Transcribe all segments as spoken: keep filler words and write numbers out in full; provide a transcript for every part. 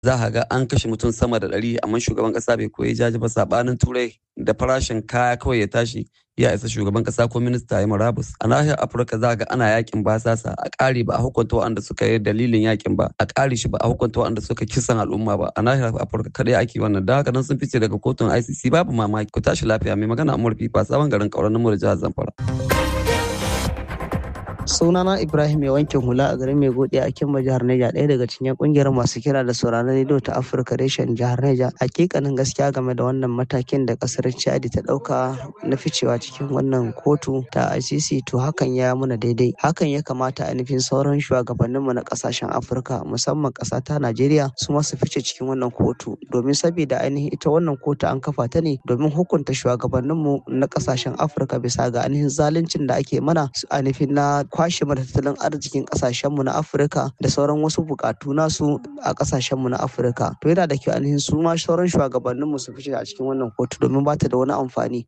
za ka ga an kashe mutum sama da ɗari amma shugaban ƙasa bai koyi jaji ba, saɓanin turai da farashin kaya kawai ya tashi ya isa shugaban ƙasa ko minista ya murabus. A nahiyar Afirka za ga ana yakin basasa a ƙari ba a hukunta waɗanda suka yi dalilin yakin ba, a ƙari shi ba a hukunta waɗanda suka kisan al'umma ba. A nahiyar Afirka kadai ake wannan, da haka nan sun fice daga kotun I C C babu mamaki. Ku tashi lafiya, mai magana Umar Fifa, sabon garin Kauran Namo da jihar Zamfara. Sunana Ibrahim mai wankin hula a garin mai gode a Kimba jihar Neja, ɗaya daga cikin kungiyar masu kira da sauraron rediyo ta Afirka reshen jihar Neja. Hakikanin gaskiya game da wannan matakin da kasar Chad ta dauka na ficewa cikin wannan kotu ta I C C, to hakan ya muna daidai. Hakan ya kamata a nufin sauran shugabannin mu na kasashen Afirka, musamman kasa ta Najeriya, su ma su fice cikin wannan kotu, domin saboda ainihin ita wannan kotu an kafa ta ne domin hukunta shugabannin mu na kasashen Afirka bisa ga ainihin zaluncin da ake mana a nufin na kwashe mana tattalin arzikin kasashenmu na Afirka da sauran wasu bukatu nasu a kasashenmu na Afirka. To yana da kyau ainihin su ma sauran shugabanninmu su fice a cikin wannan kotu domin ba ta da wani amfani.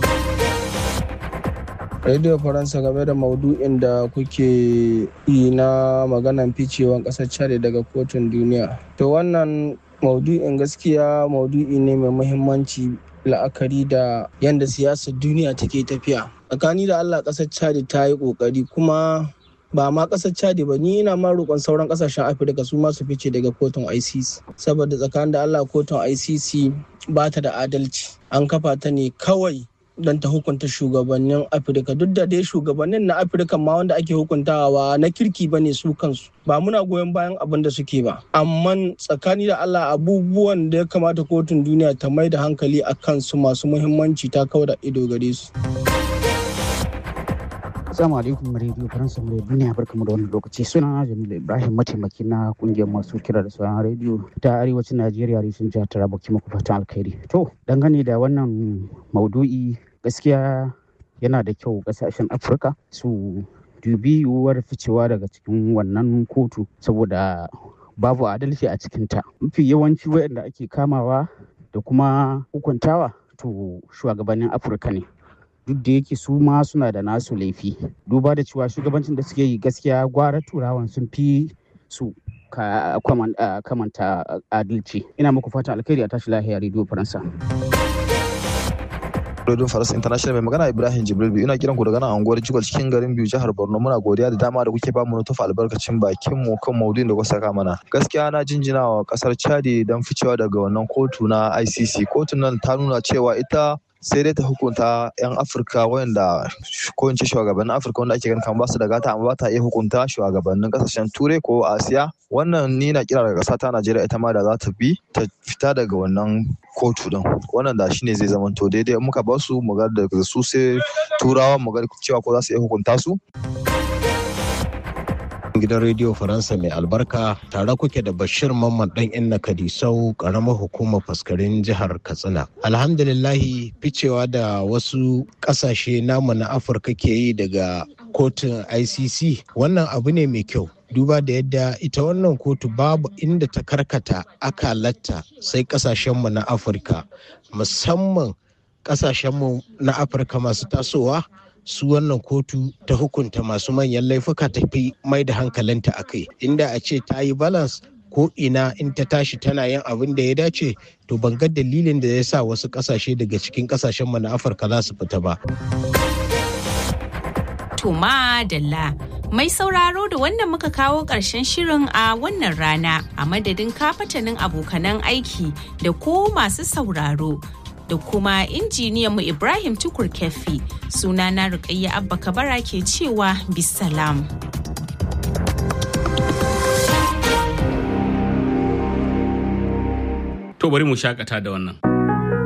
Radio Faransa, game da maudu'in da kuke yi na maganan ficewan ƙasar Chad daga kotun duniya. To wannan maudu'in gaskiya maudu'i ne mai muhimmanci, la'akari da yadda siyasar duniya take tafiya. Tsakani da Allah, ƙasar Chad ta yi ƙoƙari, kuma ba ma ƙasar Chad ba, ni ina ma roƙon sauran ƙasashen Afirka su ma su fice daga kotun I C C, saboda tsakanin da Allah kotun I C C ba ta da adalci. An kafa ta ne kawai don ta hukunta shugabannin Afirka, duk da dai shugabannin na Afirka ma wanda ake hukuntawa na kirki ba ne su kansu, ba muna goyon bayan abin da suke ba, amma tsakani da Allah abubuwan da ya kamata kotun duniya ta mai da hankali a kansu masu muhimmanci ta kawo da ido gare su. Assalamu alaikum Radio Faransa mai duniya, barkamu da wannan lokaci. Sunana Jamilu Ibrahim, mataimaki na kungiyar masu kira da sauran rediyo ta arewacin Najeriya reshen jihar Taraba, ki muku fatan alkhairi. To, dangane da wannan maudu'i, gaskiya yana da kyau kasashen Afirka su dubi yiwuwar ficewa daga cikin wannan kotu, saboda babu adalci a cikinta. Mafi yawanci waɗanda ake kamawa da kuma hukuntawa to shugabannin Afirka ne, duk da yake su ma suna da nasu laifi, duba da cewa shugabancin da suke yi gaskiya gwara turawan sun fi su ka kamanta adalci. Ina muku fatan alkhairi, a tashi lahiya Radio Faransa. Radio Faransa International, mai magana Ibrahim Jibril Biyu, ina kiran ku daga nan anguwar Jigol cikin garin Biyu jihar Borno. Muna godiya da dama da kuke ba mu tufa albarkacin bakin mu kan maudu'in da kuka saka mana. Gaskiya na jinjina wa kasar Chad don ficewa daga wannan kotu na I C C. Kotun nan ta nuna cewa ita sai dai ta hukunta 'yan Afirka wanda ko in ce shugabannin Afirka wanda ake ganin kan basu da gata, amma ba ta iya hukunta shugabannin kasashen Turai ko Asiya. Wannan ni na kira daga ƙasa ta Najeriya ita ma da za ta bi ta fita daga wannan kotu din. Wannan da shine zai zama to daidai, muka ba su mu ga daga su sai Turawa mu ga cewa ko za su iya hukunta su. Gidan Radio Faransa mai albarka, tare kuke da Bashir Mamman dan Inna Kadisau, karamar hukumar faskarin jihar Katsina. Alhamdulillahi, ficewa da wasu kasashe namu na Afirka ke yi daga kotun I C C wannan abu ne mai kyau, duba da yadda ita wannan kotu babu inda ta karkata akalatta sai kasashenmu na Afirka, musamman kasashenmu na Afirka masu tasowa. Su wannan kotu ta hukunta masu manyan laifuka ta fi mai da hankalinta a kai, inda a ce ta yi balance ko ina in ta tashi tana yin abin da ya dace, to ban ga dalilin da ya sa wasu kasashe daga cikin kasashen mu na Afirka za su fita ba. To madalla, mai sauraro da wannan muka kawo ƙarshen shirin a wannan rana, a madadin kafatanin abokanan aiki da ko masu sauraro da kuma injiniyanmu Ibrahim Tukur Kefi, sunana Rukayya Abba Kabara ke cewa bisalam. To bari mu shakata da wannan.